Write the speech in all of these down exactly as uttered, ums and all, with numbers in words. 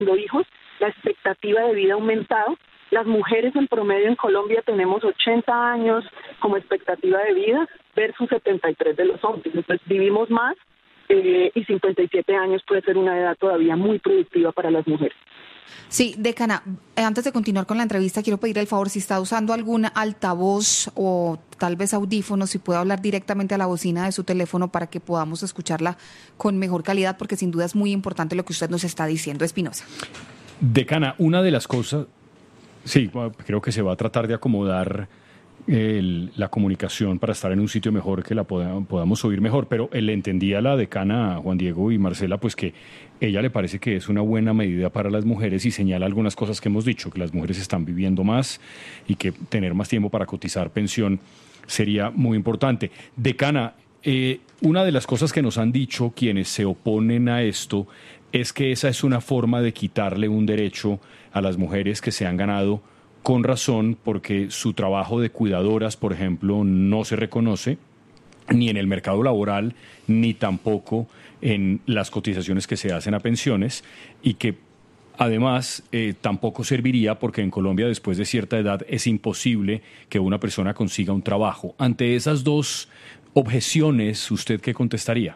teniendo hijos, la expectativa de vida ha aumentado. Las mujeres en promedio en Colombia tenemos ochenta años como expectativa de vida versus setenta y tres de los hombres. Entonces vivimos más eh, y cincuenta y siete años puede ser una edad todavía muy productiva para las mujeres. Sí, decana, antes de continuar con la entrevista, quiero pedir el favor, si está usando algún altavoz o tal vez audífono, si puede hablar directamente a la bocina de su teléfono para que podamos escucharla con mejor calidad, porque sin duda es muy importante lo que usted nos está diciendo. Espinosa. Decana, una de las cosas, sí, creo que se va a tratar de acomodar el, la comunicación para estar en un sitio mejor, que la podamos, podamos oír mejor, pero le entendía a la decana, Juan Diego y Marcela, pues que ella le parece que es una buena medida para las mujeres y señala algunas cosas que hemos dicho, que las mujeres están viviendo más y que tener más tiempo para cotizar pensión sería muy importante. Decana, eh, una de las cosas que nos han dicho quienes se oponen a esto es que esa es una forma de quitarle un derecho a las mujeres que se han ganado con razón, porque su trabajo de cuidadoras, por ejemplo, no se reconoce ni en el mercado laboral, ni tampoco en las cotizaciones que se hacen a pensiones, y que además eh, tampoco serviría porque en Colombia después de cierta edad es imposible que una persona consiga un trabajo. Ante esas dos objeciones, ¿usted qué contestaría?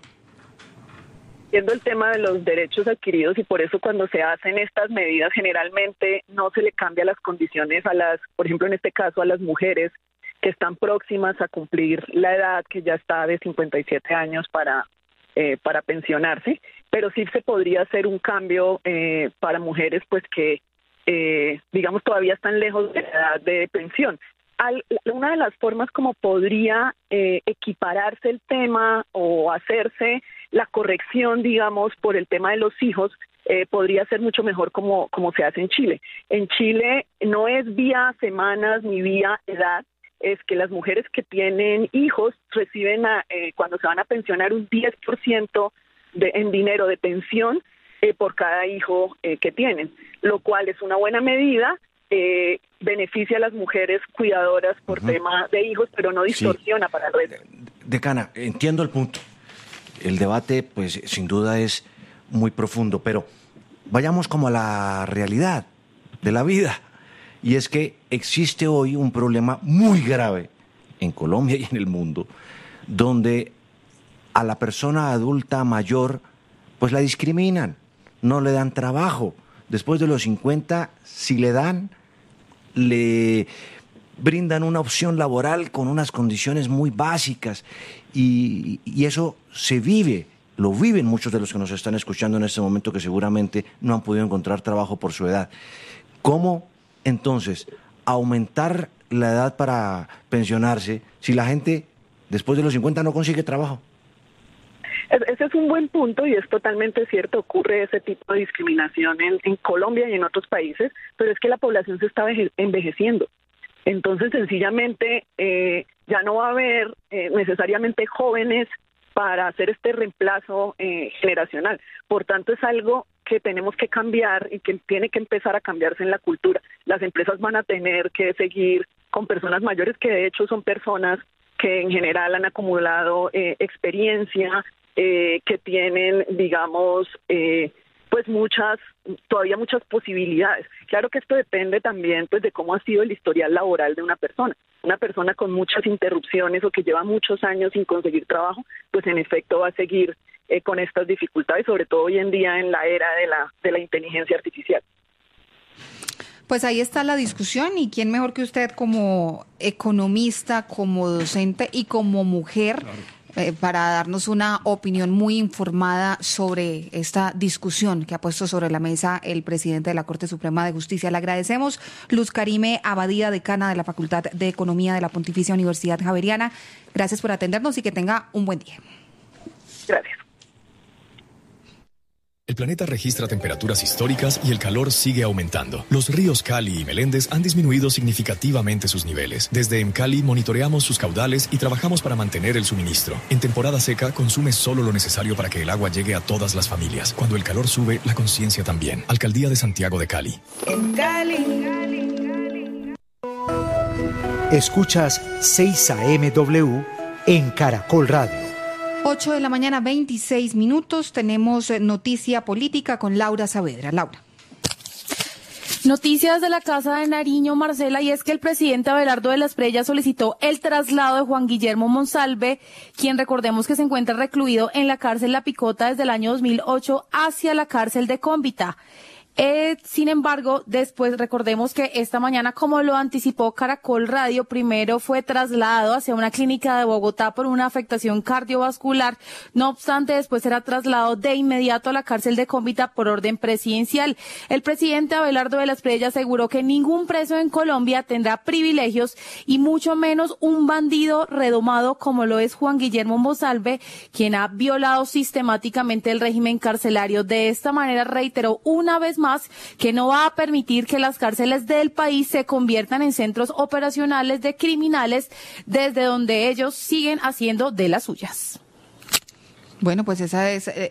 Viendo el tema de los derechos adquiridos, y por eso cuando se hacen estas medidas generalmente no se le cambia las condiciones a las, por ejemplo en este caso a las mujeres que están próximas a cumplir la edad que ya está de cincuenta y siete años para, eh, para pensionarse, pero sí se podría hacer un cambio eh, para mujeres pues que eh, digamos todavía están lejos de la edad de pensión. Al, una de las formas como podría eh, equipararse el tema o hacerse la corrección, digamos, por el tema de los hijos, eh, podría ser mucho mejor como, como se hace en Chile. En Chile no es vía semanas ni vía edad, es que las mujeres que tienen hijos reciben a, eh, cuando se van a pensionar un diez por ciento de, en dinero de pensión eh, por cada hijo eh, que tienen, lo cual es una buena medida. Eh, beneficia a las mujeres cuidadoras por uh-huh. tema de hijos, pero no distorsiona sí. para el resto. Decana, entiendo el punto. El debate, pues, sin duda es muy profundo, pero vayamos como a la realidad de la vida. Y es que existe hoy un problema muy grave en Colombia y en el mundo, donde a la persona adulta mayor, pues la discriminan, no le dan trabajo. Después de los cincuenta, si le dan, le brindan una opción laboral con unas condiciones muy básicas y, y eso se vive, lo viven muchos de los que nos están escuchando en este momento que seguramente no han podido encontrar trabajo por su edad. ¿Cómo entonces aumentar la edad para pensionarse si la gente después de los cincuenta no consigue trabajo? Ese es un buen punto y es totalmente cierto, ocurre ese tipo de discriminación en, en Colombia y en otros países, pero es que la población se está envejeciendo. Entonces, sencillamente, eh, ya no va a haber eh, necesariamente jóvenes para hacer este reemplazo eh, generacional. Por tanto, es algo que tenemos que cambiar y que tiene que empezar a cambiarse en la cultura. Las empresas van a tener que seguir con personas mayores que de hecho son personas que en general han acumulado eh, experiencia, Eh, que tienen, digamos, eh, pues muchas, todavía muchas posibilidades. Claro que esto depende también pues de cómo ha sido el historial laboral de una persona. Una persona con muchas interrupciones o que lleva muchos años sin conseguir trabajo, pues en efecto va a seguir eh, con estas dificultades, sobre todo hoy en día en la era de la, de la inteligencia artificial. Pues ahí está la discusión y quién mejor que usted como economista, como docente y como mujer, claro. Eh, para darnos una opinión muy informada sobre esta discusión que ha puesto sobre la mesa el presidente de la Corte Suprema de Justicia. Le agradecemos, Luz Karime Abadía, decana de la Facultad de Economía de la Pontificia Universidad Javeriana. Gracias por atendernos y que tenga un buen día. Gracias. El planeta registra temperaturas históricas y el calor sigue aumentando. Los ríos Cali y Meléndez han disminuido significativamente sus niveles. Desde EMCALI monitoreamos sus caudales y trabajamos para mantener el suministro. En temporada seca, consume solo lo necesario para que el agua llegue a todas las familias. Cuando el calor sube, la conciencia también. Alcaldía de Santiago de Cali. En Cali. Escuchas seis A M W en Caracol Radio. ocho de la mañana, veintiséis minutos. Tenemos noticia política con Laura Saavedra. Laura. Noticias de la Casa de Nariño, Marcela, y es que el presidente Abelardo de la Espriella solicitó el traslado de Juan Guillermo Monsalve, quien recordemos que se encuentra recluido en la cárcel La Picota desde el año dos mil ocho hacia la cárcel de Cómbita. Eh, sin embargo, después recordemos que esta mañana, como lo anticipó Caracol Radio, primero fue trasladado hacia una clínica de Bogotá por una afectación cardiovascular. No obstante, después será trasladado de inmediato a la cárcel de Cómbita por orden presidencial. El presidente Abelardo de la Espriella aseguró que ningún preso en Colombia tendrá privilegios y mucho menos un bandido redomado como lo es Juan Guillermo Monsalve, quien ha violado sistemáticamente el régimen carcelario. De esta manera reiteró una vez más más que no va a permitir que las cárceles del país se conviertan en centros operacionales de criminales desde donde ellos siguen haciendo de las suyas. Bueno, pues esa es eh,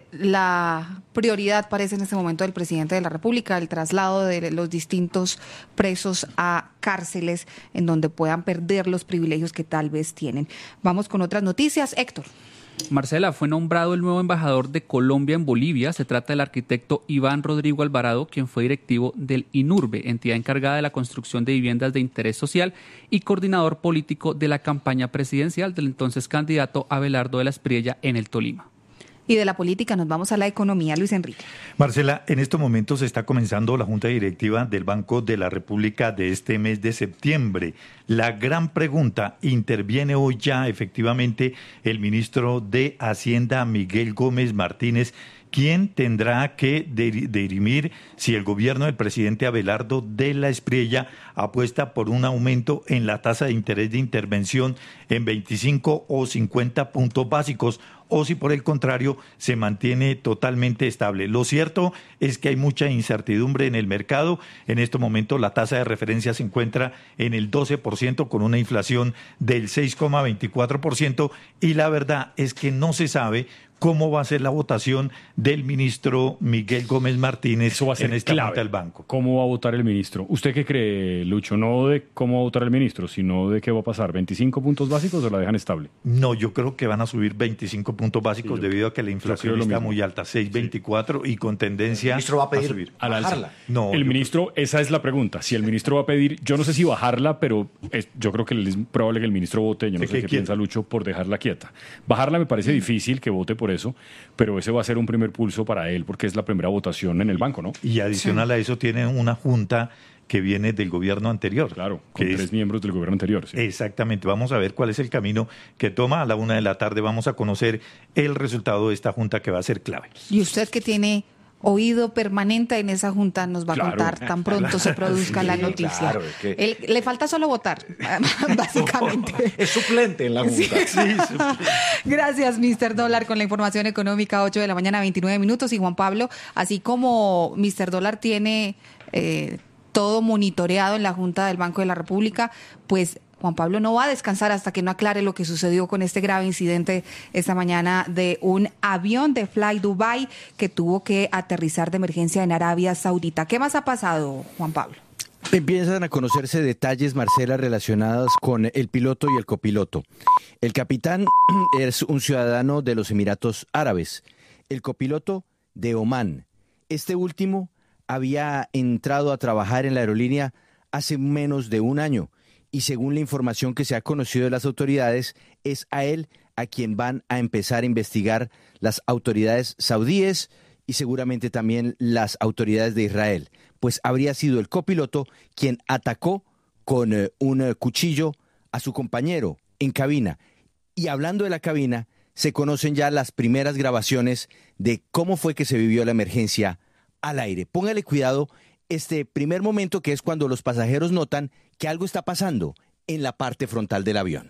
la prioridad, parece en este momento, del presidente de la República, el traslado de los distintos presos a cárceles en donde puedan perder los privilegios que tal vez tienen. Vamos con otras noticias. Héctor. Marcela, fue nombrado el nuevo embajador de Colombia en Bolivia. Se trata del arquitecto Iván Rodrigo Alvarado, quien fue directivo del INURBE, entidad encargada de la construcción de viviendas de interés social y coordinador político de la campaña presidencial del entonces candidato Abelardo de la Espriella en el Tolima. Y de la política nos vamos a la economía, Luis Enrique. Marcela, en estos momentos se está comenzando la Junta Directiva del Banco de la República de este mes de septiembre. La gran pregunta, ¿interviene hoy ya efectivamente el ministro de Hacienda, Miguel Gómez Martínez, quien tendrá que dirimir si el gobierno del presidente Abelardo de la Espriella apuesta por un aumento en la tasa de interés de intervención en veinticinco o cincuenta puntos básicos, o si por el contrario se mantiene totalmente estable? Lo cierto es que hay mucha incertidumbre en el mercado. En este momento la tasa de referencia se encuentra en el doce por ciento con una inflación del seis coma veinticuatro por ciento y la verdad es que no se sabe cómo va a ser la votación del ministro Miguel Gómez Martínez Eso va a ser en esta clave. Junta del Banco. ¿Cómo va a votar el ministro? ¿Usted qué cree, Lucho? No de cómo va a votar el ministro, sino de qué va a pasar. ¿veinticinco puntos básicos o la dejan estable? No, yo creo que van a subir veinticinco puntos básicos Sí, yo- debido a que la inflación creo lo está mismo. muy alta, seis coma veinticuatro y con tendencia El ministro va a pedir subir. Al alza. bajarla. No, el yo- ministro, esa es la pregunta. Si el ministro va a pedir, yo no sé si bajarla, pero es- yo creo que es probable que el ministro vote, yo no ¿De sé qué qué quiere? piensa Lucho, por dejarla quieta. Bajarla me parece difícil que vote por eso, pero ese va a ser un primer pulso para él porque es la primera votación en el banco, ¿no? Y adicional a eso tiene una junta que viene del gobierno anterior. Claro, con que tres es- miembros del gobierno anterior. sí. Exactamente, vamos a ver cuál es el camino que toma. A la una de la tarde vamos a conocer el resultado de esta junta que va a ser clave. Y usted que tiene oído permanente en esa junta nos va a Claro. contar tan pronto se produzca Sí, la noticia. claro, es que- Él- le falta solo votar, básicamente. Es suplente en la Junta. Gracias, mister Dólar, con la información económica, ocho de la mañana, veintinueve minutos. Y Juan Pablo, así como mister Dólar tiene eh, todo monitoreado en la Junta del Banco de la República, pues Juan Pablo no va a descansar hasta que no aclare lo que sucedió con este grave incidente esta mañana de un avión de Fly Dubai que tuvo que aterrizar de emergencia en Arabia Saudita. ¿Qué más ha pasado, Juan Pablo? Empiezan a conocerse detalles, Marcela, relacionados con el piloto y el copiloto. El capitán es un ciudadano de los Emiratos Árabes, el copiloto de Omán. Este último había entrado a trabajar en la aerolínea hace menos de un año y según la información que se ha conocido de las autoridades, es a él a quien van a empezar a investigar las autoridades saudíes y seguramente también las autoridades de Israel, pues habría sido el copiloto quien atacó con eh, un eh, cuchillo a su compañero en cabina. Y hablando de la cabina, se conocen ya las primeras grabaciones de cómo fue que se vivió la emergencia al aire. Póngale cuidado este primer momento, que es cuando los pasajeros notan que algo está pasando en la parte frontal del avión.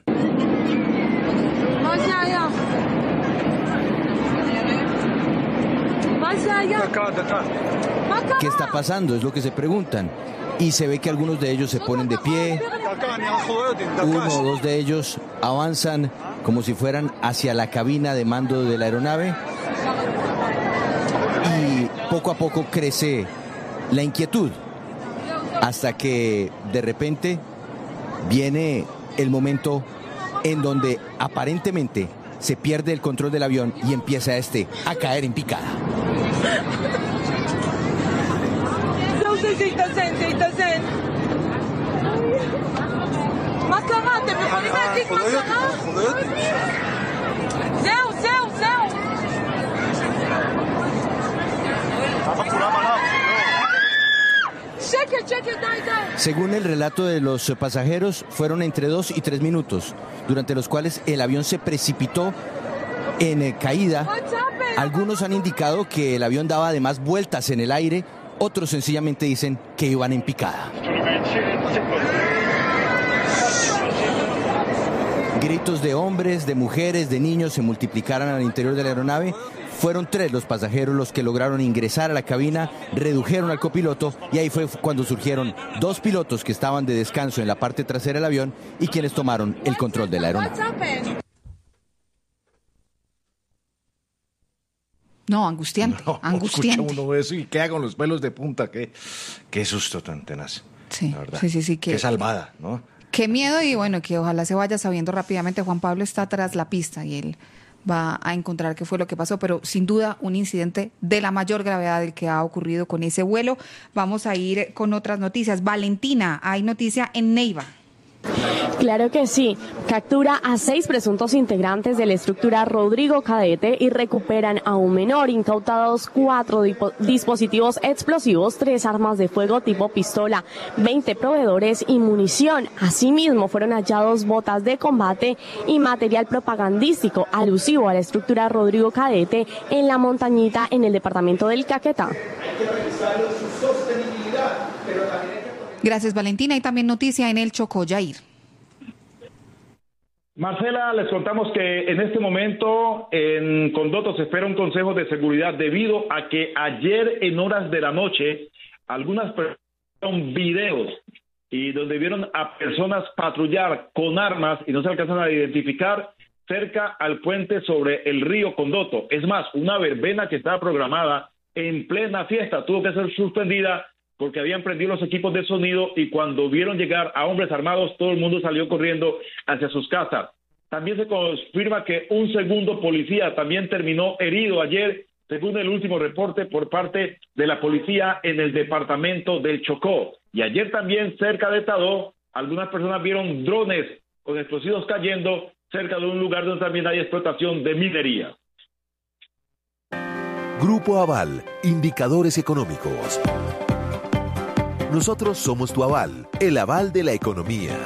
¿Qué está pasando? Es lo que se preguntan. Y se ve que algunos de ellos se ponen de pie, uno o dos de ellos avanzan como si fueran hacia la cabina de mando de la aeronave y poco a poco crece la inquietud hasta que de repente viene el momento en donde aparentemente se pierde el control del avión y empieza este a caer en picada. Según el relato de los pasajeros, fueron entre dos y tres minutos, durante los cuales el avión se precipitó en eh, caída. Algunos han indicado que el avión daba además vueltas en el aire, otros sencillamente dicen que iban en picada. Gritos de hombres, de mujeres, de niños se multiplicaron al interior de la aeronave. Fueron tres los pasajeros los que lograron ingresar a la cabina, redujeron al copiloto y ahí fue cuando surgieron dos pilotos que estaban de descanso en la parte trasera del avión y quienes tomaron el control de la aeronave. No, angustiante, no, angustiante. Escucha uno eso y queda con los pelos de punta. Qué, qué susto tan tenaz. Sí, la verdad. sí, sí, sí. Que, qué salvada, ¿no? Qué miedo y bueno, que ojalá se vaya sabiendo rápidamente. Juan Pablo está tras la pista y él va a encontrar qué fue lo que pasó, pero sin duda un incidente de la mayor gravedad del que ha ocurrido con ese vuelo. Vamos a ir con otras noticias. Valentina, hay noticia en Neiva. Claro que sí. Captura a seis presuntos integrantes de la estructura Rodrigo Cadete y recuperan a un menor. Incautados cuatro dispositivos explosivos, tres armas de fuego tipo pistola, veinte proveedores y munición. Asimismo, fueron hallados botas de combate y material propagandístico alusivo a la estructura Rodrigo Cadete en la montañita en el departamento del Caquetá. Gracias, Valentina. Y también noticia en el Chocó, Yair. Marcela, les contamos que en este momento en Condoto se espera un consejo de seguridad debido a que ayer en horas de la noche algunas personas vieron videos y donde vieron a personas patrullar con armas y no se alcanzan a identificar cerca al puente sobre el río Condoto. Es más, una verbena que estaba programada en plena fiesta tuvo que ser suspendida porque habían prendido los equipos de sonido y cuando vieron llegar a hombres armados, todo el mundo salió corriendo hacia sus casas. También se confirma que un segundo policía también terminó herido ayer, según el último reporte por parte de la policía en el departamento del Chocó. Y ayer también cerca de Tadó, algunas personas vieron drones con explosivos cayendo cerca de un lugar donde también hay explotación de minería. Grupo Aval, indicadores económicos. Nosotros somos tu aval, el aval de la economía.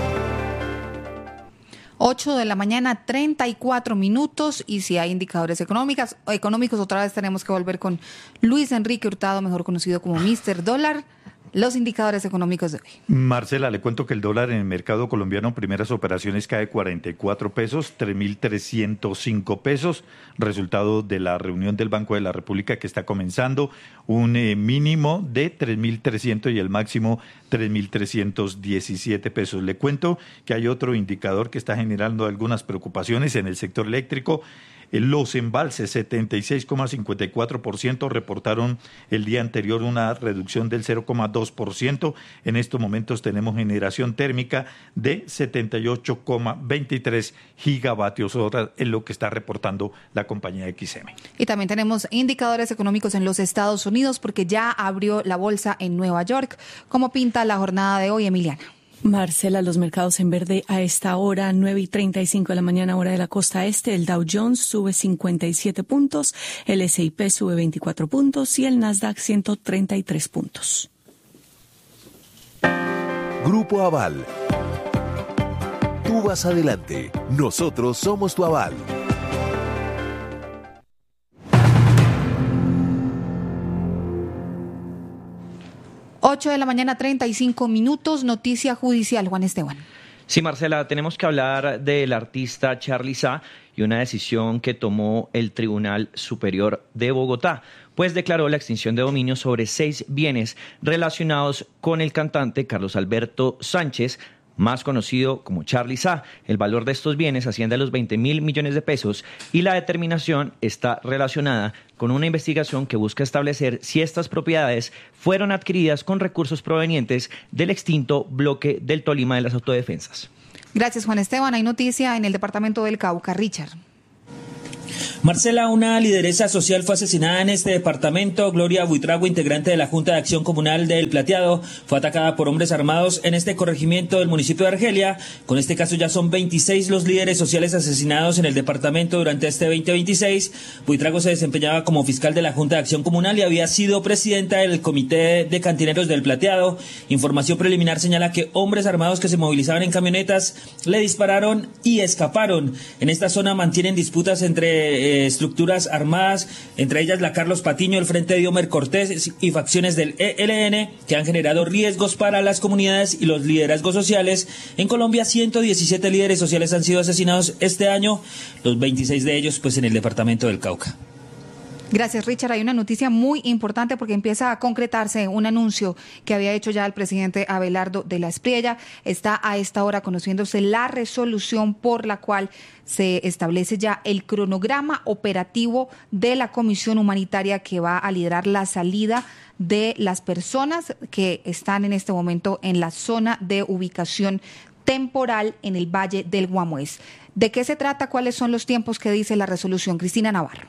ocho de la mañana, treinta y cuatro minutos, y si hay indicadores económicos, económicos, otra vez tenemos que volver con Luis Enrique Hurtado, mejor conocido como míster Dólar. Los indicadores económicos de hoy. Marcela, le cuento que el dólar en el mercado colombiano, primeras operaciones, cae cuarenta y cuatro pesos, tres mil trescientos cinco pesos, resultado de la reunión del Banco de la República que está comenzando, un eh, mínimo de tres mil trescientos y el máximo tres mil trescientos diecisiete pesos. Le cuento que hay otro indicador que está generando algunas preocupaciones en el sector eléctrico. Los embalses, setenta y seis coma cincuenta y cuatro por ciento, reportaron el día anterior una reducción del cero coma dos por ciento. En estos momentos tenemos generación térmica de setenta y ocho coma veintitrés gigavatios hora, en lo que está reportando la compañía X M. Y también tenemos indicadores económicos en los Estados Unidos porque ya abrió la bolsa en Nueva York. ¿Cómo pinta la jornada de hoy, Emiliana? Marcela, los mercados en verde a esta hora, nueve y treinta y cinco de la mañana, hora de la costa este. El Dow Jones sube cincuenta y siete puntos, el ese y pe sube veinticuatro puntos y el Nasdaq ciento treinta y tres puntos. Grupo Aval. Tú vas adelante. Nosotros somos tu aval. ocho de la mañana, treinta y cinco minutos, noticia judicial, Juan Esteban. Sí, Marcela, tenemos que hablar del artista Charly Sa y una decisión que tomó el Tribunal Superior de Bogotá, pues declaró la extinción de dominio sobre seis bienes relacionados con el cantante Carlos Alberto Sánchez, más conocido como Charly Sa. El valor de estos bienes asciende a los veinte mil millones de pesos y la determinación está relacionada con una investigación que busca establecer si estas propiedades fueron adquiridas con recursos provenientes del extinto bloque del Tolima de las Autodefensas. Gracias, Juan Esteban. Hay noticia en el departamento del Cauca, Richard. Marcela, una lideresa social fue asesinada en este departamento. Gloria Buitrago, integrante de la Junta de Acción Comunal del Plateado, fue atacada por hombres armados en este corregimiento del municipio de Argelia. Con este caso ya son veintiséis los líderes sociales asesinados en el departamento durante este veinte veintiséis. Buitrago se desempeñaba como fiscal de la Junta de Acción Comunal y había sido presidenta del Comité de Cantineros del Plateado. Información preliminar señala que hombres armados que se movilizaban en camionetas le dispararon y escaparon. En esta zona mantienen disputas entre eh, estructuras armadas, entre ellas la Carlos Patiño, el Frente de Diomer Cortés y facciones del E L N, que han generado riesgos para las comunidades y los liderazgos sociales. En Colombia, ciento diecisiete líderes sociales han sido asesinados este año, los veintiséis de ellos pues en el departamento del Cauca. Gracias, Richard. Hay una noticia muy importante porque empieza a concretarse un anuncio que había hecho ya el presidente Abelardo de la Espriella. Está a esta hora conociéndose la resolución por la cual se establece ya el cronograma operativo de la Comisión Humanitaria que va a liderar la salida de las personas que están en este momento en la zona de ubicación temporal en el Valle del Guamués. ¿De qué se trata? ¿Cuáles son los tiempos que dice la resolución? Cristina Navarro.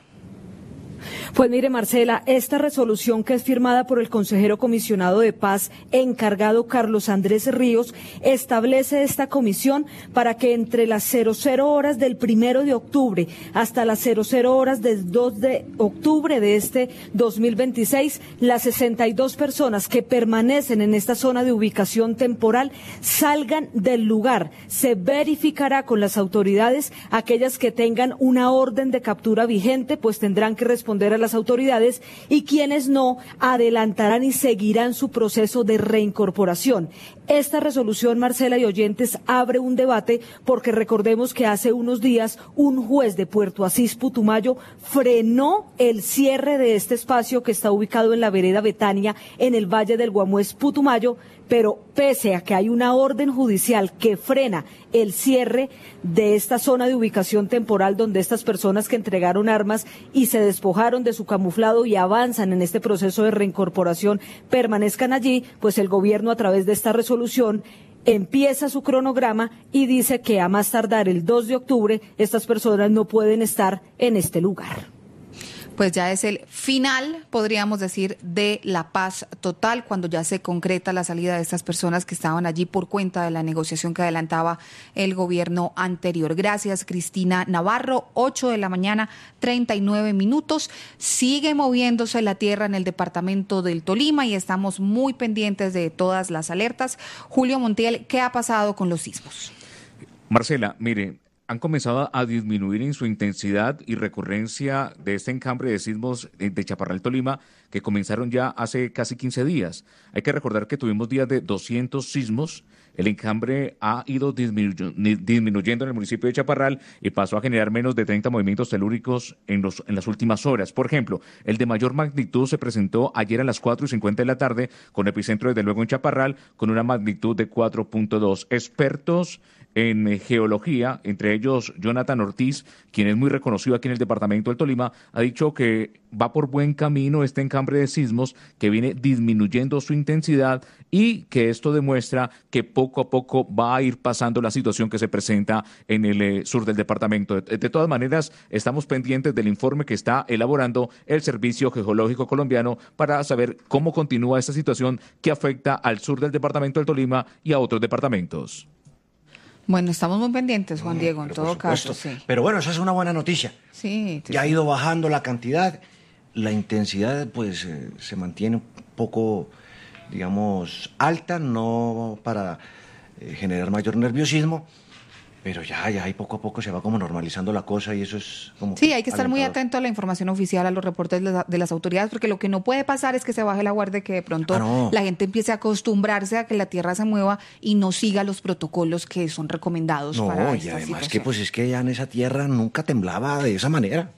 Pues mire, Marcela, esta resolución que es firmada por el consejero comisionado de paz encargado Carlos Andrés Ríos establece esta comisión para que entre las cero cero horas del primero de octubre hasta las cero cero horas del dos de octubre de este dos mil veintiséis, las sesenta y dos personas que permanecen en esta zona de ubicación temporal salgan del lugar. Se verificará con las autoridades, aquellas que tengan una orden de captura vigente, pues tendrán que responder a las autoridades, y quienes no adelantarán y seguirán su proceso de reincorporación. Esta resolución, Marcela y oyentes, abre un debate porque recordemos que hace unos días un juez de Puerto Asís, Putumayo, frenó el cierre de este espacio que está ubicado en la vereda Betania, en el Valle del Guamués, Putumayo, pero pese a que hay una orden judicial que frena el cierre de esta zona de ubicación temporal donde estas personas que entregaron armas y se despojaron de su camuflado y avanzan en este proceso de reincorporación permanezcan allí, pues el gobierno a través de esta resolución empieza su cronograma y dice que a más tardar el dos de octubre estas personas no pueden estar en este lugar. Pues ya es el final, podríamos decir, de la paz total, cuando ya se concreta la salida de estas personas que estaban allí por cuenta de la negociación que adelantaba el gobierno anterior. Gracias, Cristina Navarro. ocho de la mañana, treinta y nueve minutos. Sigue moviéndose la tierra en el departamento del Tolima y estamos muy pendientes de todas las alertas. Julio Montiel, ¿qué ha pasado con los sismos? Marcela, mire, han comenzado a disminuir en su intensidad y recurrencia de este encambre de sismos de Chaparral, Tolima, que comenzaron ya hace casi quince días. Hay que recordar que tuvimos días de doscientos sismos. El encambre ha ido disminu- disminuyendo en el municipio de Chaparral y pasó a generar menos de treinta movimientos telúricos en, los, en las últimas horas. Por ejemplo, el de mayor magnitud se presentó ayer a las cuatro y cincuenta de la tarde, con epicentro desde luego en Chaparral, con una magnitud de cuatro punto dos. Expertos en geología, entre ellos Jonathan Ortiz, quien es muy reconocido aquí en el departamento del Tolima, ha dicho que va por buen camino este encambre de sismos, que viene disminuyendo su intensidad y que esto demuestra que poco a poco va a ir pasando la situación que se presenta en el eh, sur del departamento. De, de todas maneras, estamos pendientes del informe que está elaborando el Servicio Geológico Colombiano para saber cómo continúa esta situación que afecta al sur del departamento del Tolima y a otros departamentos. Bueno, estamos muy pendientes, Juan Diego, en todo caso. Sí. Pero bueno, esa es una buena noticia. Sí. Ya ha ido bajando la cantidad, la intensidad pues eh, se mantiene un poco, digamos, alta, no para eh, generar mayor nerviosismo, pero ya, ya ahí poco a poco se va como normalizando la cosa y eso es como... Sí, hay que estar muy atento a la información oficial, a los reportes de, la, de las autoridades, porque lo que no puede pasar es que se baje la guardia, que de pronto ah, no. la gente empiece a acostumbrarse a que la tierra se mueva y no siga los protocolos que son recomendados no, para esta esta y además situación. que pues es que ya en esa tierra nunca temblaba de esa manera.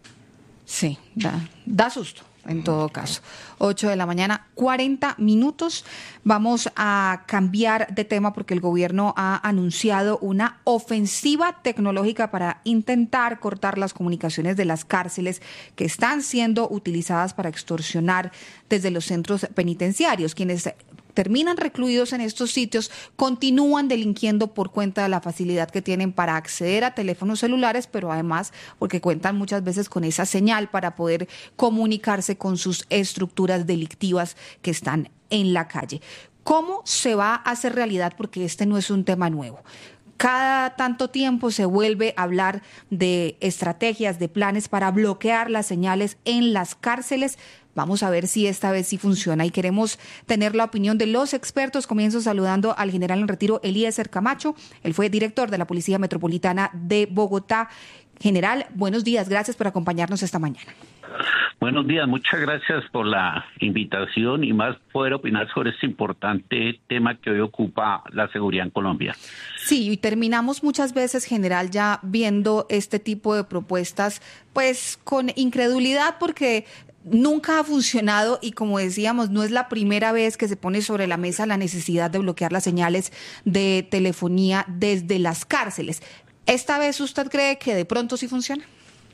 Sí, da, da susto. En todo caso, ocho de la mañana, cuarenta minutos. Vamos a cambiar de tema porque el gobierno ha anunciado una ofensiva tecnológica para intentar cortar las comunicaciones de las cárceles que están siendo utilizadas para extorsionar desde los centros penitenciarios. Quienes terminan recluidos en estos sitios, continúan delinquiendo por cuenta de la facilidad que tienen para acceder a teléfonos celulares, pero además porque cuentan muchas veces con esa señal para poder comunicarse con sus estructuras delictivas que están en la calle. ¿Cómo se va a hacer realidad? Porque este no es un tema nuevo. Cada tanto tiempo se vuelve a hablar de estrategias, de planes para bloquear las señales en las cárceles. Vamos a ver si esta vez sí funciona y queremos tener la opinión de los expertos. Comienzo saludando al general en retiro Eliezer Camacho. Él fue director de la Policía Metropolitana de Bogotá. General, buenos días. Gracias por acompañarnos esta mañana. Buenos días, muchas gracias por la invitación y más poder opinar sobre este importante tema que hoy ocupa la seguridad en Colombia. Sí, y terminamos muchas veces, general, ya viendo este tipo de propuestas, pues con incredulidad porque nunca ha funcionado y, como decíamos, no es la primera vez que se pone sobre la mesa la necesidad de bloquear las señales de telefonía desde las cárceles. ¿Esta vez usted cree que de pronto sí funciona?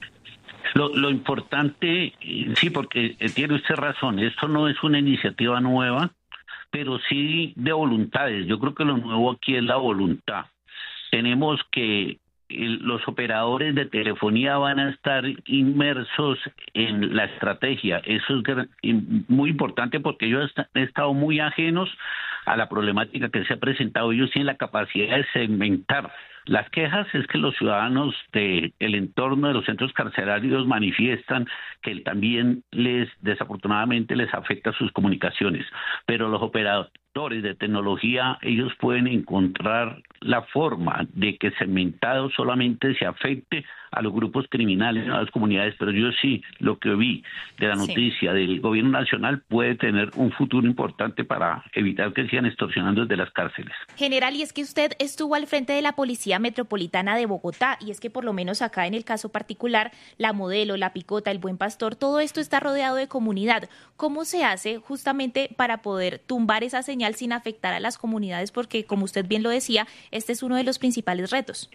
Lo, lo importante, sí, porque tiene usted razón, esto no es una iniciativa nueva, pero sí de voluntades. Yo creo que lo nuevo aquí es la voluntad. Tenemos que el, los operadores de telefonía van a estar inmersos en la estrategia. Eso es gran, muy importante porque ellos han estado muy ajenos a la problemática que se ha presentado. Ellos tienen la capacidad de segmentar. Las quejas es que los ciudadanos del entorno de los centros carcelarios manifiestan que también les, desafortunadamente, les afecta sus comunicaciones. Pero los operadores de tecnología, ellos pueden encontrar la forma de que segmentado solamente se afecte a los grupos criminales, a las comunidades. Pero yo sí, lo que vi de la noticia sí. del gobierno nacional puede tener un futuro importante para evitar que sigan extorsionando desde las cárceles. General, y es que usted estuvo al frente de la Policía Metropolitana de Bogotá, y es que por lo menos acá en el caso particular, La Modelo, La Picota, El Buen Pastor, todo esto está rodeado de comunidad. ¿Cómo se hace justamente para poder tumbar esa señal sin afectar a las comunidades? Porque, como usted bien lo decía, este es uno de los principales retos.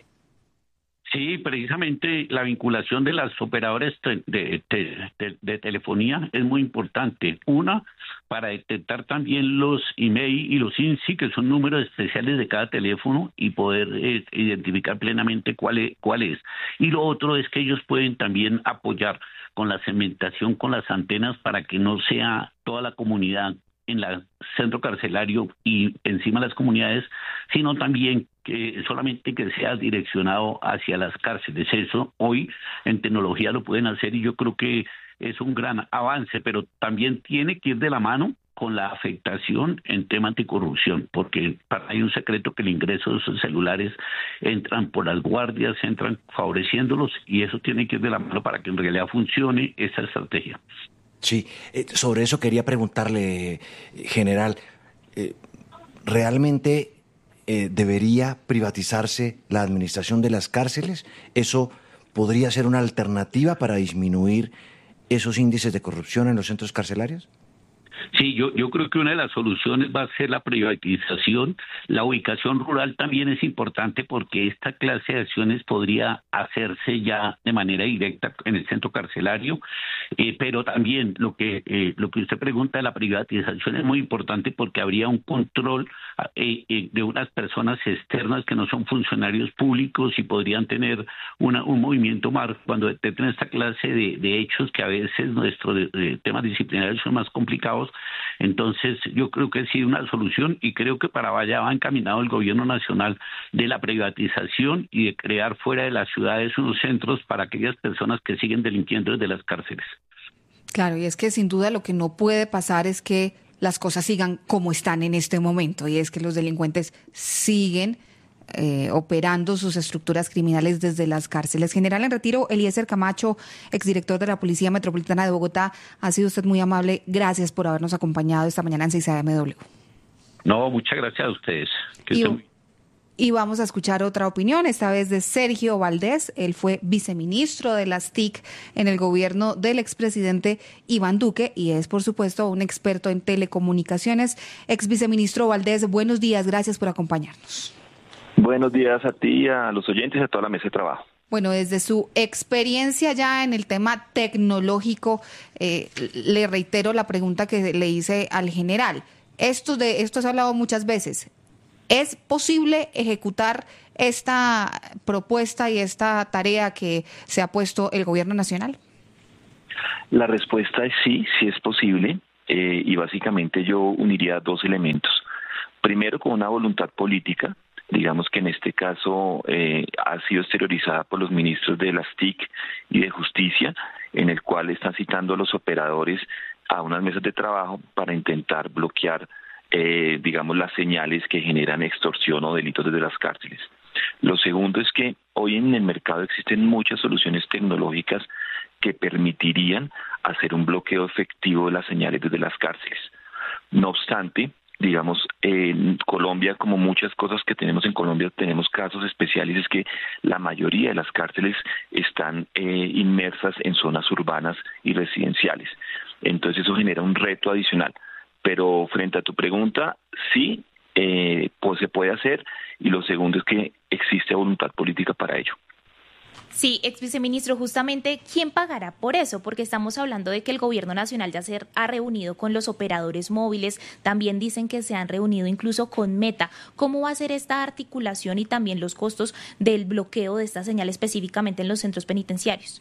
Sí, precisamente la vinculación de las operadoras de, de, de, de, de telefonía es muy importante. Una, para detectar también los email y los I N S I, que son números especiales de cada teléfono, y poder eh, identificar plenamente cuál es, cuál es. Y lo otro es que ellos pueden también apoyar con la segmentación, con las antenas, para que no sea toda la comunidad en el centro carcelario y encima de las comunidades, sino también que solamente que sea direccionado hacia las cárceles. Eso hoy en tecnología lo pueden hacer y yo creo que es un gran avance, pero también tiene que ir de la mano con la afectación en tema anticorrupción, porque hay un secreto que el ingreso de esos celulares entran por las guardias, entran favoreciéndolos, y eso tiene que ir de la mano para que en realidad funcione esa estrategia. Sí, eh, sobre eso quería preguntarle, general, eh, ¿realmente eh, debería privatizarse la administración de las cárceles? ¿Eso podría ser una alternativa para disminuir esos índices de corrupción en los centros carcelarios? Sí, yo, yo creo que una de las soluciones va a ser la privatización. La ubicación rural también es importante porque esta clase de acciones podría hacerse ya de manera directa en el centro carcelario, eh, pero también lo que eh, lo que usted pregunta de la privatización es muy importante porque habría un control eh, eh, de unas personas externas que no son funcionarios públicos y podrían tener una, un movimiento más cuando detecten esta clase de, de hechos que a veces nuestros de, temas disciplinarios son más complicados. Entonces yo creo que sí una solución, y creo que para allá va encaminado el gobierno nacional, de la privatización y de crear fuera de las ciudades unos centros para aquellas personas que siguen delinquiendo desde las cárceles. Claro, y es que sin duda lo que no puede pasar es que las cosas sigan como están en este momento, y es que los delincuentes siguen Eh, operando sus estructuras criminales desde las cárceles. General en retiro, Eliezer Camacho, exdirector de la Policía Metropolitana de Bogotá, ha sido usted muy amable. Gracias por habernos acompañado esta mañana en seis A M W. No, muchas gracias a ustedes. Que y, estén muy... y vamos a escuchar otra opinión, esta vez de Sergio Valdés. Él fue viceministro de las T I C en el gobierno del expresidente Iván Duque y es, por supuesto, un experto en telecomunicaciones. Ex viceministro Valdés, buenos días, gracias por acompañarnos. Buenos días a ti, a los oyentes y a toda la mesa de trabajo. Bueno, desde su experiencia ya en el tema tecnológico, eh, le reitero la pregunta que le hice al general. esto de esto se ha hablado muchas veces. ¿Es posible ejecutar esta propuesta y esta tarea que se ha puesto el gobierno nacional? La respuesta es sí, sí es posible, eh, y básicamente yo uniría dos elementos. Primero, con una voluntad política, digamos que en este caso eh, ha sido exteriorizada por los ministros de las T I C y de Justicia, en el cual están citando a los operadores a unas mesas de trabajo para intentar bloquear, eh, digamos, las señales que generan extorsión o delitos desde las cárceles. Lo segundo es que hoy en el mercado existen muchas soluciones tecnológicas que permitirían hacer un bloqueo efectivo de las señales desde las cárceles. No obstante, digamos, en Colombia, como muchas cosas que tenemos en Colombia, tenemos casos especiales, es que la mayoría de las cárceles están eh, inmersas en zonas urbanas y residenciales. Entonces eso genera un reto adicional. Pero frente a tu pregunta, sí, eh, pues se puede hacer, y lo segundo es que existe voluntad política para ello. Sí, ex viceministro, justamente, ¿quién pagará por eso? Porque estamos hablando de que el gobierno nacional ya se ha reunido con los operadores móviles, también dicen que se han reunido incluso con Meta. ¿Cómo va a ser esta articulación y también los costos del bloqueo de esta señal específicamente en los centros penitenciarios?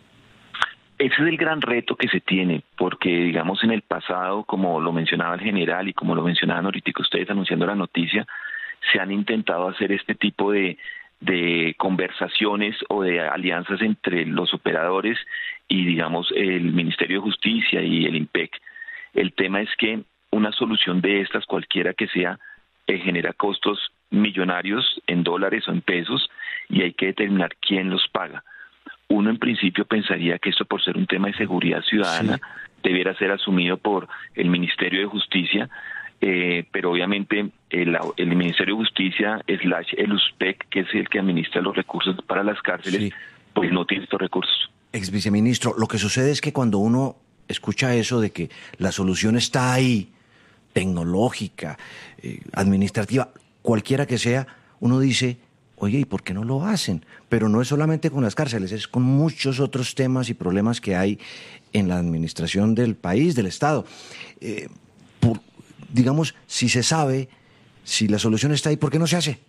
Ese es el gran reto que se tiene, porque digamos en el pasado, como lo mencionaba el general y como lo mencionaban ahorita ustedes anunciando la noticia, se han intentado hacer este tipo de de conversaciones o de alianzas entre los operadores y, digamos, el Ministerio de Justicia y el IMPEC. El tema es que una solución de estas, cualquiera que sea, eh, genera costos millonarios en dólares o en pesos, y hay que determinar quién los paga. Uno en principio pensaría que esto, por ser un tema de seguridad ciudadana, sí, debiera ser asumido por el Ministerio de Justicia, Eh, pero obviamente el, el Ministerio de Justicia slash el U S P E C, que es el que administra los recursos para las cárceles, sí, pues no tiene estos recursos. Ex viceministro, lo que sucede es que cuando uno escucha eso de que la solución está ahí, tecnológica, eh, administrativa, cualquiera que sea, uno dice, oye, ¿y por qué no lo hacen? Pero no es solamente con las cárceles, es con muchos otros temas y problemas que hay en la administración del país, del Estado. Eh, por, digamos, si se sabe, si la solución está ahí, ¿por qué no se hace?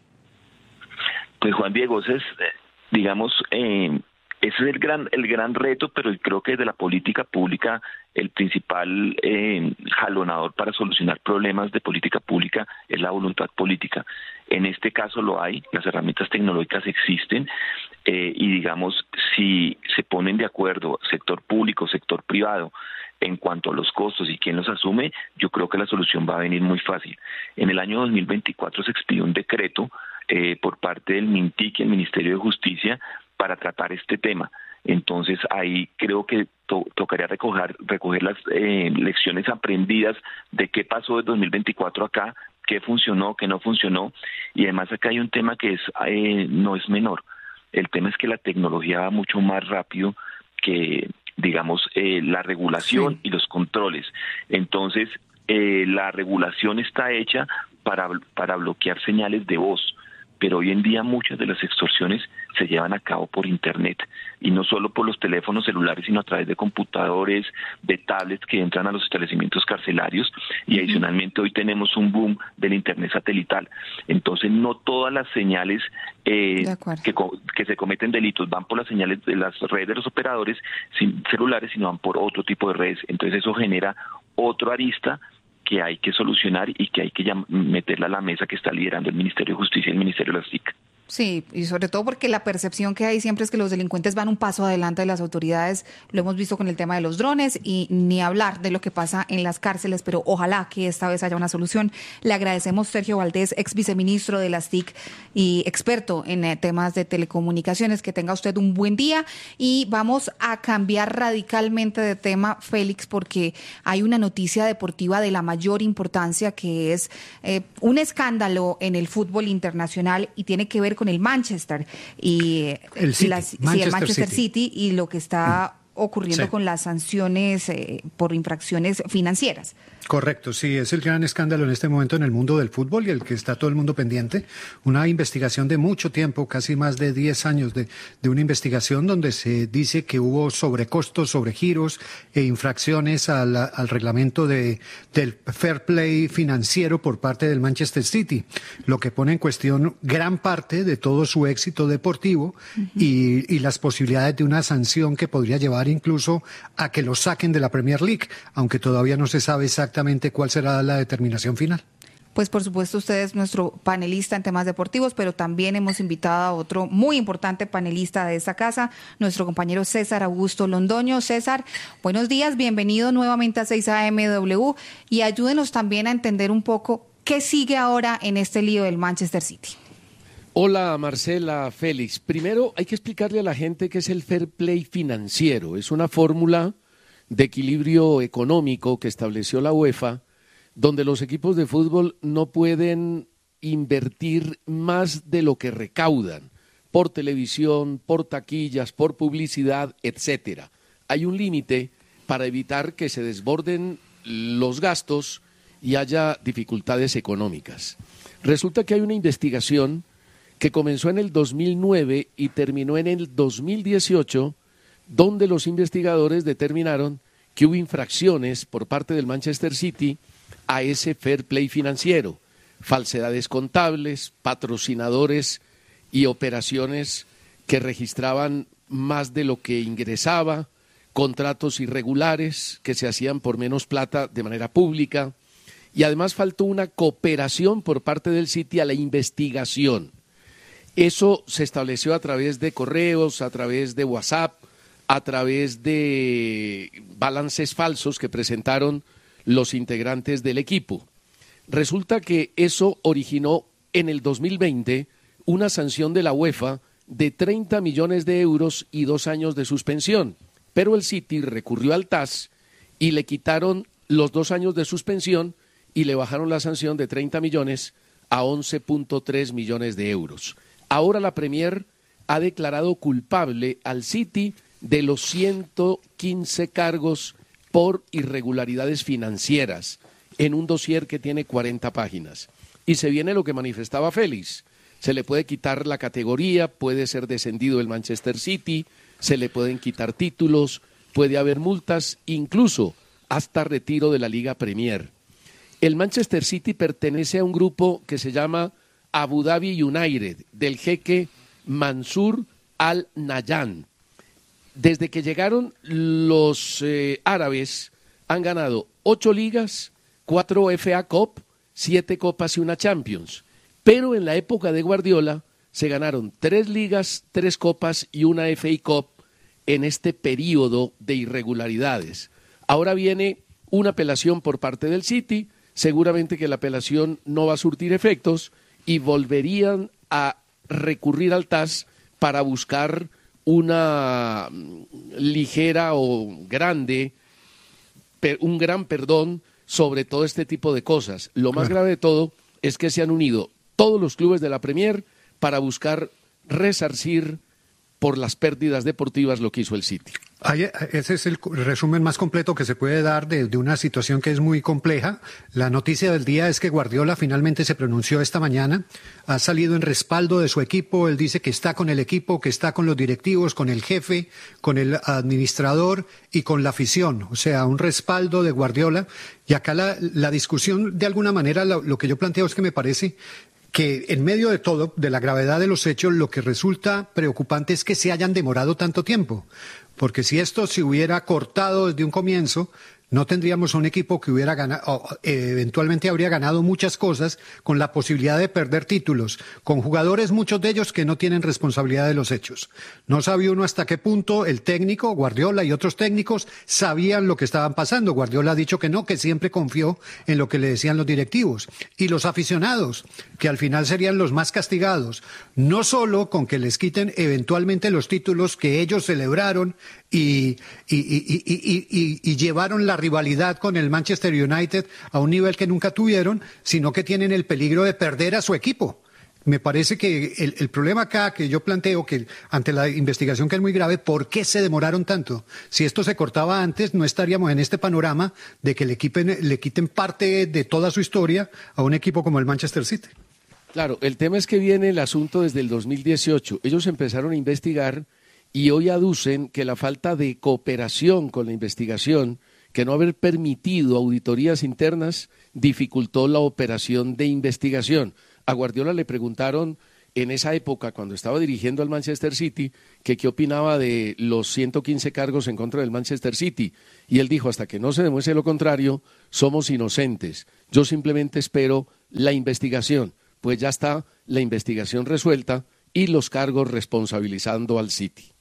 Pues Juan Diego, ese es, digamos, eh, ese es el gran, el gran reto, pero creo que desde la política pública el principal eh, jalonador para solucionar problemas de política pública es la voluntad política. En este caso lo hay, las herramientas tecnológicas existen, eh, y digamos, si se ponen de acuerdo sector público, sector privado, en cuanto a los costos y quién los asume, yo creo que la solución va a venir muy fácil. En el año dos mil veinticuatro se expidió un decreto eh, por parte del MINTIC y el Ministerio de Justicia para tratar este tema. Entonces ahí creo que to tocaría recoger, recoger las eh, lecciones aprendidas de qué pasó de dos mil veinticuatro acá, qué funcionó, qué no funcionó, y además acá hay un tema que es eh, no es menor. El tema es que la tecnología va mucho más rápido que, digamos, eh, la regulación, sí, y los controles. Entonces, eh, la regulación está hecha para, para bloquear señales de voz, pero hoy en día muchas de las extorsiones se llevan a cabo por Internet, y no solo por los teléfonos celulares, sino a través de computadores, de tablets que entran a los establecimientos carcelarios, y adicionalmente hoy tenemos un boom del Internet satelital. Entonces no todas las señales eh, que, que se cometen delitos van por las señales de las redes de los operadores sin celulares, sino van por otro tipo de redes. Entonces eso genera otro arista que hay que solucionar y que hay que meterla a la mesa que está liderando el Ministerio de Justicia y el Ministerio de las T I C. Sí, y sobre todo porque la percepción que hay siempre es que los delincuentes van un paso adelante de las autoridades. Lo hemos visto con el tema de los drones, y ni hablar de lo que pasa en las cárceles, pero ojalá que esta vez haya una solución. Le agradecemos, Sergio Valdés, ex viceministro de las T I C y experto en eh, temas de telecomunicaciones. Que tenga usted un buen día, y vamos a cambiar radicalmente de tema, Félix, porque hay una noticia deportiva de la mayor importancia, que es eh, un escándalo en el fútbol internacional, y tiene que ver con el Manchester y el City, las, Manchester, sí, el Manchester City. City y lo que está ocurriendo Sí. con las sanciones eh, por infracciones financieras. Correcto, sí, es el gran escándalo en este momento en el mundo del fútbol y el que está todo el mundo pendiente. Una investigación de mucho tiempo, casi más de diez años de, de una investigación donde se dice que hubo sobrecostos, sobregiros e infracciones al, al reglamento de, del fair play financiero por parte del Manchester City, lo que pone en cuestión gran parte de todo su éxito deportivo uh-huh. y, y las posibilidades de una sanción que podría llevar incluso a que lo saquen de la Premier League, aunque todavía no se sabe exactamente cuál será la determinación final. Pues por supuesto usted es nuestro panelista en temas deportivos, pero también hemos invitado a otro muy importante panelista de esta casa, nuestro compañero César Augusto Londoño. César, buenos días, bienvenido nuevamente a seis A M W y ayúdenos también a entender un poco qué sigue ahora en este lío del Manchester City. Hola Marcela, Félix. Primero hay que explicarle a la gente qué es el fair play financiero. Es una fórmula de equilibrio económico que estableció la UEFA, donde los equipos de fútbol no pueden invertir más de lo que recaudan por televisión, por taquillas, por publicidad, etcétera. Hay un límite para evitar que se desborden los gastos y haya dificultades económicas. Resulta que hay una investigación que comenzó en el dos mil nueve y terminó en el dos mil dieciocho, donde los investigadores determinaron que hubo infracciones por parte del Manchester City a ese fair play financiero, falsedades contables, patrocinadores y operaciones que registraban más de lo que ingresaba, contratos irregulares que se hacían por menos plata de manera pública, y además faltó una cooperación por parte del City a la investigación. Eso se estableció a través de correos, a través de WhatsApp, a través de balances falsos que presentaron los integrantes del equipo. Resulta que eso originó en el dos mil veinte una sanción de la UEFA de treinta millones de euros y dos años de suspensión. Pero el City recurrió al T A S y le quitaron los dos años de suspensión y le bajaron la sanción de treinta millones a once punto tres millones de euros. Ahora la Premier ha declarado culpable al City de los ciento quince cargos por irregularidades financieras en un dossier que tiene cuarenta páginas. Y se viene lo que manifestaba Félix. Se le puede quitar la categoría, puede ser descendido el Manchester City, se le pueden quitar títulos, puede haber multas, incluso hasta retiro de la Liga Premier. El Manchester City pertenece a un grupo que se llama Abu Dhabi United, del jeque Mansur Al Nahyan. Desde que llegaron los eh, árabes, han ganado ocho ligas, cuatro F A Cup, siete copas y una Champions. Pero en la época de Guardiola se ganaron tres ligas, tres copas y una F A Cup en este periodo de irregularidades. Ahora viene una apelación por parte del City, seguramente que la apelación no va a surtir efectos y volverían a recurrir al T A S para buscar una ligera o grande, un gran perdón sobre todo este tipo de cosas. Lo más grave de todo es que se han unido todos los clubes de la Premier para buscar resarcir por las pérdidas deportivas lo que hizo el City. Ese es el resumen más completo que se puede dar de, de una situación que es muy compleja. La noticia del día es que Guardiola finalmente se pronunció esta mañana, ha salido en respaldo de su equipo, él dice que está con el equipo, que está con los directivos, con el jefe, con el administrador y con la afición, o sea, un respaldo de Guardiola. Y acá la, la discusión, de alguna manera, lo, lo que yo planteo es que me parece que en medio de todo, de la gravedad de los hechos, lo que resulta preocupante es que se hayan demorado tanto tiempo. Porque si esto se hubiera cortado desde un comienzo, no tendríamos un equipo que hubiera ganado, eventualmente habría ganado muchas cosas con la posibilidad de perder títulos, con jugadores, muchos de ellos que no tienen responsabilidad de los hechos. No sabía uno hasta qué punto el técnico, Guardiola y otros técnicos, sabían lo que estaban pasando. Guardiola ha dicho que no, que siempre confió en lo que le decían los directivos. Y los aficionados, que al final serían los más castigados, no solo con que les quiten eventualmente los títulos que ellos celebraron y, y, y, y, y, y, y llevaron la rivalidad con el Manchester United a un nivel que nunca tuvieron, sino que tienen el peligro de perder a su equipo, Me parece que el, el problema acá que yo planteo, que ante la investigación que es muy grave, ¿por qué se demoraron tanto? Si esto se cortaba antes, no estaríamos en este panorama de que le quiten, le quiten parte de toda su historia a un equipo como el Manchester City. Claro, el tema es que viene el asunto desde el dos mil dieciocho. Ellos empezaron a investigar y hoy aducen que la falta de cooperación con la investigación, que no haber permitido auditorías internas, dificultó la operación de investigación. A Guardiola le preguntaron en esa época, cuando estaba dirigiendo al Manchester City, que qué opinaba de los ciento quince cargos en contra del Manchester City. Y él dijo, hasta que no se demuestre lo contrario, somos inocentes. Yo simplemente espero la investigación. Pues ya está la investigación resuelta y los cargos responsabilizando al City.